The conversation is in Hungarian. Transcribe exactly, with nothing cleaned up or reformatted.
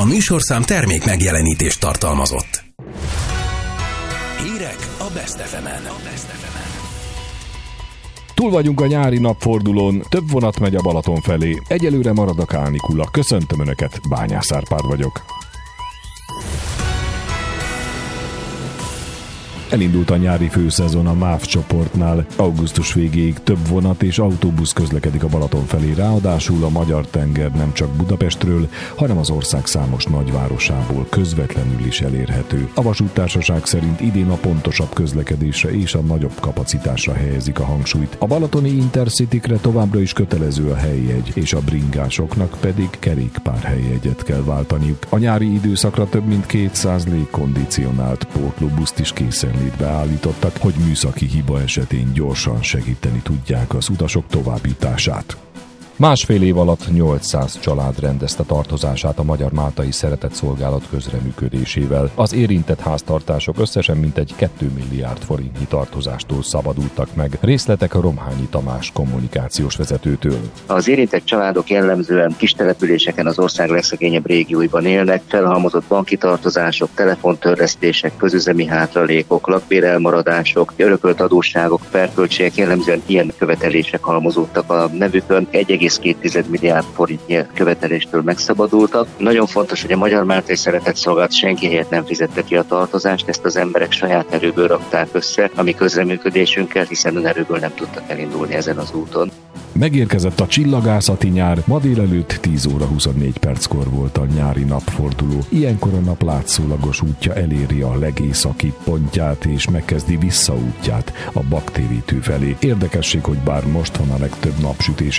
A műsorszám termék megjelenítést tartalmazott. Hírek a Best ef emen. Túl vagyunk a nyári napfordulón, több vonat megy a Balaton felé. Egyelőre marad a kánikula. Köszöntöm Önöket, Bányász Árpád vagyok. Elindult a nyári főszezon a MÁV csoportnál. Augusztus végéig több vonat és autóbusz közlekedik a Balaton felé, ráadásul a magyar tenger nem csak Budapestről, hanem az ország számos nagyvárosából közvetlenül is elérhető. A vasúttársaság szerint idén a pontosabb közlekedésre és a nagyobb kapacitásra helyezik a hangsúlyt. A balatoni Intercitykre továbbra is kötelező a helyjegy, és a bringásoknak pedig kerékpárhelyjegyet kell váltaniuk. A nyári időszakra több mint kétszáz légkondicionált pótlóbuszt is készen beállítottak, hogy műszaki hiba esetén gyorsan segíteni tudják az utasok továbbjutását. Másfél év alatt nyolcszáz család rendezte tartozását a Magyar Máltai Szeretetszolgálat közreműködésével. Az érintett háztartások összesen mintegy két milliárd forintnyi tartozástól szabadultak meg. Részletek a Romhányi Tamás kommunikációs vezetőtől. Az érintett családok jellemzően kis településeken az ország legszegényebb régióiban élnek, felhalmozott banki tartozások, telefontörlesztések, közüzemi hátralékok, lakbérelmaradások, örökölt adósságok, perköltségek, jellemzően ilyen követelések halmozódtak a nevükön. egy egész két milliárd forintnyi követeléstől megszabadultak. Nagyon fontos, hogy a Magyar Máltai Szeretetszolgálat senki helyett nem fizette ki a tartozást, ezt az emberek saját erőből rakták össze a mi közreműködésünkkel, hiszen önerőből nem tudtak elindulni ezen az úton. Megérkezett a csillagászati nyár, ma délelőtt tíz óra huszonnégy perckor volt a nyári napforduló. Ilyenkor a nap látszólagos útja eléri a legészakibb pontját és megkezdi visszaútját a Baktéri tű felé. Érdekesség, hogy bár most van a legtöbb napsütés